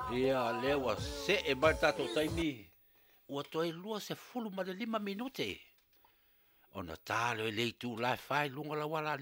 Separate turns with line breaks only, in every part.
Ia lewa se e mai tato taimi. Ua toi lua se fulu ma de 5 minute. Ona talo e leitu lai fai lunga la wala.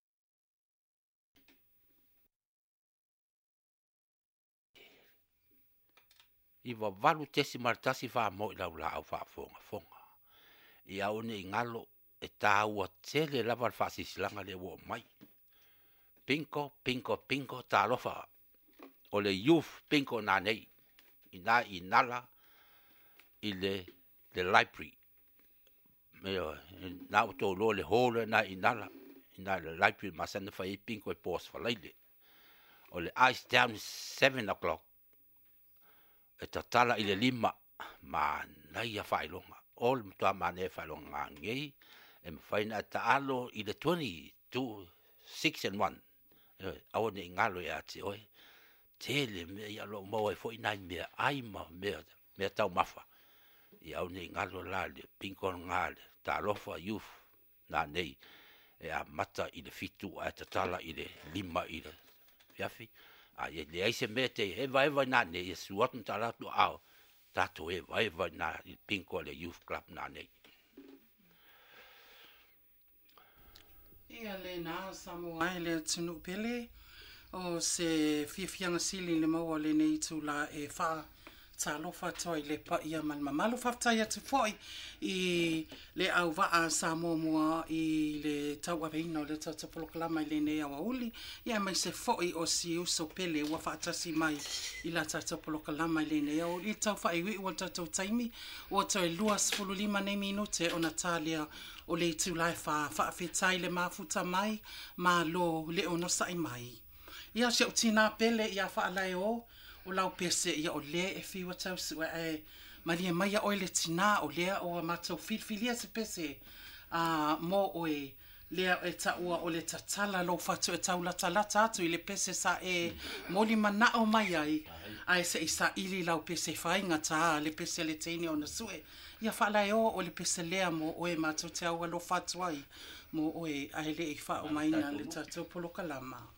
Iwa valu tesi martasi fa mo i lau la au fa fonga fonga. Ia one i ngalo e tā ua tele lava fa sisilanga le wo mai. Pinko, pinko, pinko, tā lofa. O le youth pinko nā nei. Ina i nala i le library. Mea, nā uto lo le hole na i nala. Ina le library masana fa i pinko e pos fa leile. O le ice down 7 o'clock. E tatala i le 5. Ma nai a whailonga. All mtua mane whailonga ngei. E mwhaina ta alo i le 22, 6 and 1. Awa ne ngalo e ati oi. Tele mea i alo maua e fwoi nai mea aima mea tau mafa. I au ne ngalo la le pinko ngale. Ta alofa youth na nei. E a mata i le fitu a tatala i le 5 i le fiafi. A ye le aise mea te eva na nei. E suatun talatu au. Tato eva na i pinko le youth club na nei.
Ia le nā Samoa ai le tunu pele o se fiafianga sili le maua le nei tu la e wha talofa toi le pa ia man mamalu whaftai atu foi i le au waa Samoa mua i le tau aveina o le tautapolokalama i le nei awa uli ia mai se foi o si uso pele ua whaatasi mai i la tautapolokalama i le nei awa uli tau wha iwi ua tautau taimi ua toi luas fulu 5 minute o Natalia o le tu lai whaafetai le mafuta mai ma lo le ono sai mai. Ia se o tina pele ia whaalai o lau pese ia o le e whiwa tau sua e maria mai o le tina o lea o matau filfilia se pese mo oe lea e taua o le tatala lo fatu e tau lata atu i le pese sa e moli mana o mai ai se isa ili lau pese whainga ta le pese le teini o na sue. Ia whaalai o le pese lea mo oe matau te aua lo fatu ai mo oe ai le i wha o maina le tatou polokalama.